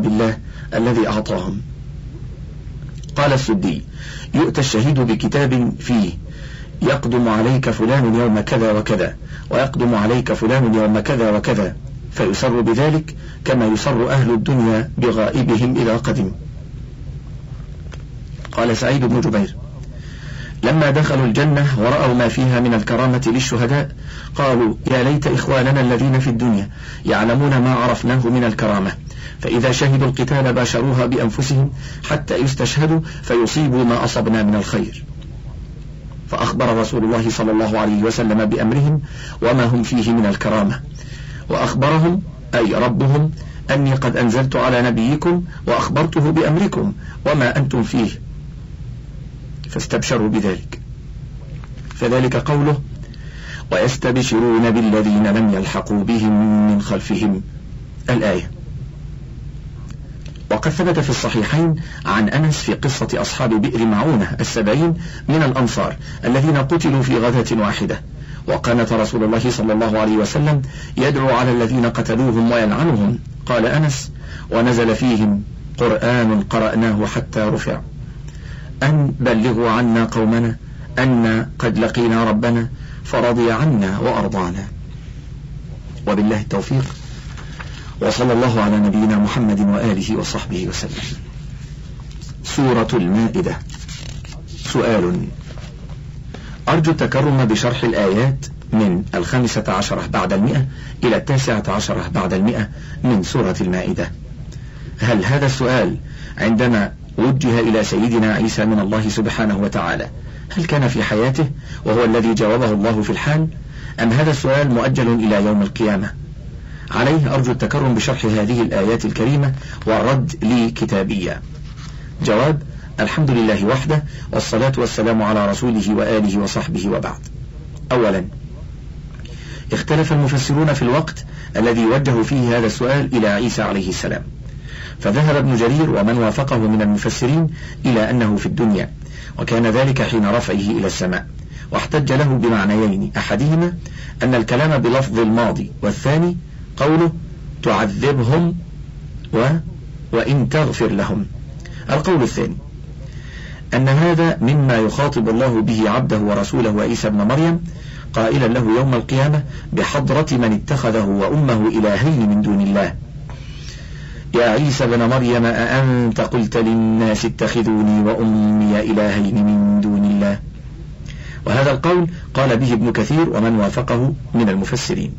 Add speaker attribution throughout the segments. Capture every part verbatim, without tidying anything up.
Speaker 1: ثواب الله الذي أعطاهم. قال السدي: يؤتى الشهيد بكتاب فيه يقدم عليك فلان يوم كذا وكذا، ويقدم عليك فلان يوم كذا وكذا، فيسر بذلك كما يسر أهل الدنيا بغائبهم إذا قدم. قال سعيد بن جبير: لما دخلوا الجنة ورأوا ما فيها من الكرامة للشهداء قالوا: يا ليت إخواننا الذين في الدنيا يعلمون ما عرفناه من الكرامة، فإذا شهدوا القتال باشروها بأنفسهم حتى يستشهدوا فيصيبوا ما أصبنا من الخير. فأخبر رسول الله صلى الله عليه وسلم بأمرهم وما هم فيه من الكرامة، وأخبرهم أي ربهم أني قد أنزلت على نبيكم وأخبرته بأمركم وما أنتم فيه، فاستبشروا بذلك. فذلك قوله: ويستبشرون بالذين لم يلحقوا بهم من خلفهم، الآية. وقد ثبت في الصحيحين عن أنس في قصة أصحاب بئر معونة السبعين من الأنصار الذين قتلوا في غزوة واحدة، وكانت رسول الله صلى الله عليه وسلم يدعو على الذين قتلوهم ويلعنهم. قال أنس: ونزل فيهم قرآن قرأناه حتى رفع، أن بلغوا عنا قومنا أن قد لقينا ربنا فرضي عنا وأرضانا. وبالله التوفيق، وصلى الله على نبينا محمد وآله وصحبه وسلم. سورة المائدة. سؤال: أرجو التكرم بشرح الآيات من الخامسة عشرة بعد المئة إلى التاسعة عشرة بعد المئة من سورة المائدة. هل هذا السؤال عندما وجه إلى سيدنا عيسى من الله سبحانه وتعالى هل كان في حياته وهو الذي جاوبه الله في الحال، أم هذا السؤال مؤجل إلى يوم القيامة؟ عليه أرجو التكرم بشرح هذه الآيات الكريمة والرد لي كتابيا. جواب: الحمد لله وحده، والصلاة والسلام على رسوله وآله وصحبه، وبعد. أولا، اختلف المفسرون في الوقت الذي وجهوا فيه هذا السؤال إلى عيسى عليه السلام، فذهب ابن جرير ومن وافقه من المفسرين إلى أنه في الدنيا، وكان ذلك حين رفعه إلى السماء، واحتج له بمعنيين: أحدهما أن الكلام بلفظ الماضي، والثاني قوله تعذبهم و وإن تغفر لهم. القول الثاني أن هذا مما يخاطب الله به عبده ورسوله عيسى ابن مريم، قائلا له يوم القيامة بحضرة من اتخذه وأمه إلهين من دون الله: يا عيسى ابن مريم أأنت قلت للناس اتخذوني وأمي إلهين من دون الله. وهذا القول قال به ابن كثير ومن وافقه من المفسرين.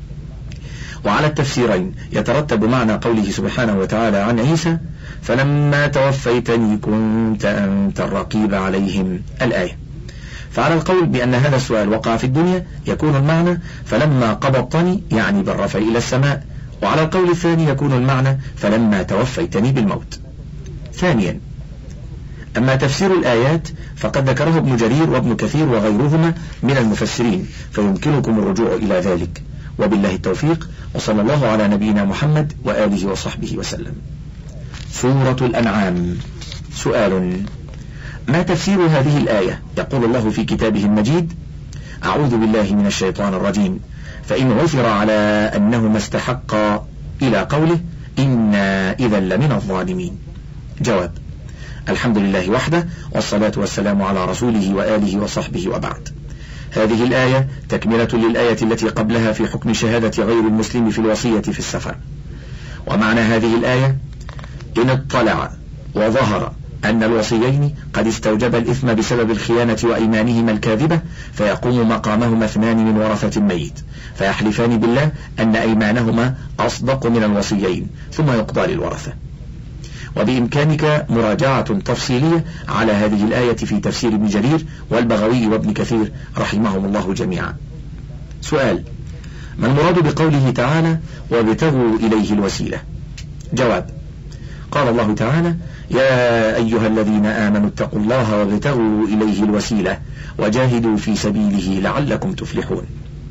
Speaker 1: وعلى التفسيرين يترتب معنى قوله سبحانه وتعالى عن عيسى: فلما توفيتني كنت أنت الرقيب عليهم، الآية. فعلى القول بأن هذا السؤال وقع في الدنيا يكون المعنى فلما قبضتني، يعني بالرفع إلى السماء، وعلى القول الثاني يكون المعنى فلما توفيتني بالموت. ثانيا، أما تفسير الآيات فقد ذكره ابن جرير وابن كثير وغيرهما من المفسرين، فيمكنكم الرجوع إلى ذلك. وبالله التوفيق، وصلى الله على نبينا محمد وآله وصحبه وسلم. سورة الأنعام. سؤال: ما تفسير هذه الآية؟ يقول الله في كتابه المجيد: أعوذ بالله من الشيطان الرجيم، فإن عثر على أنهما استحقا، إلى قوله إنا إذا لمن الظالمين. جواب: الحمد لله وحده، والصلاة والسلام على رسوله وآله وصحبه، وبعد. هذه الآية تكملة للآية التي قبلها في حكم شهادة غير المسلم في الوصية في السفر. ومعنى هذه الآية: إن اطلع وظهر أن الوصيين قد استوجب الإثم بسبب الخيانة وأيمانهما الكاذبة، فيقوم مقامهما اثنان من ورثة الميت فيحلفان بالله أن أيمانهما أصدق من الوصيين، ثم يقضى للورثة. وبإمكانك مراجعة تفصيلية على هذه الآية في تفسير ابن جرير والبغوي وابن كثير رحمهم الله جميعا. سؤال: ما المراد بقوله تعالى وابتغوا إليه الوسيلة؟ جواب: قال الله تعالى: يا أيها الذين آمنوا اتقوا الله وابتغوا إليه الوسيلة وجاهدوا في سبيله لعلكم تفلحون.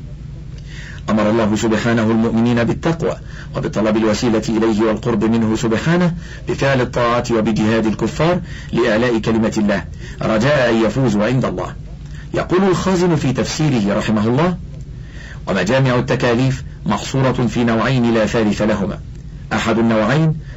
Speaker 1: أمر الله سبحانه المؤمنين بالتقوى وبطلب الوسيلة إليه والقرب منه سبحانه بفعل الطاعات وبجهاد الكفار لإعلاء كلمة الله رجاء أن يفوزوا عند الله. يقول الخازن في تفسيره رحمه الله: ومجامع التكاليف محصورة في نوعين لا ثالث لهما: أحد النوعين